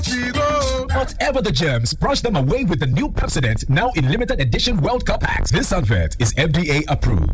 Whatever the germs, brush them away with the new Pepsodent, now in limited edition World Cup packs. This advert is FDA approved.